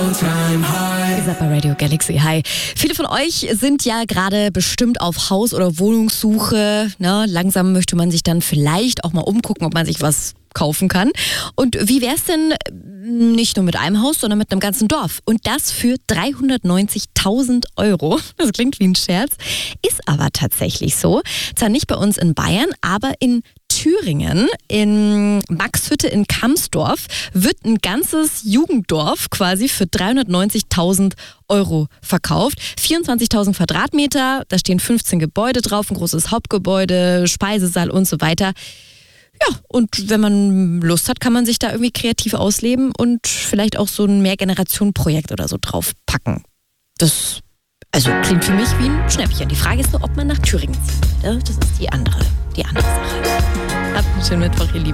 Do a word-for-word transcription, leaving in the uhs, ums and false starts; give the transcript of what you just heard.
all-time high. Ihr seid bei Radio Galaxy. Hi. Viele von euch sind ja gerade bestimmt auf Haus- oder Wohnungssuche. Ne? Langsam möchte man sich dann vielleicht auch mal umgucken, ob man sich was kaufen kann. Und wie wär's denn nicht nur mit einem Haus, sondern mit einem ganzen Dorf? Und das für dreihundertneunzigtausend Euro. Das klingt wie ein Scherz, ist aber tatsächlich so. Zwar nicht bei uns in Bayern, aber in Thüringen, in Maxhütte in Kamsdorf, wird ein ganzes Jugenddorf quasi für dreihundertneunzigtausend Euro verkauft. vierundzwanzigtausend Quadratmeter, da stehen fünfzehn Gebäude drauf, ein großes Hauptgebäude, Speisesaal und so weiter. Ja, und wenn man Lust hat, kann man sich da irgendwie kreativ ausleben und vielleicht auch so ein Mehrgenerationen-Projekt oder so draufpacken. Das also klingt für mich wie ein Schnäppchen. Die Frage ist nur, ob man nach Thüringen zieht. Das ist die andere, die andere Sache. Habt einen schönen Mittwoch, ihr Lieben.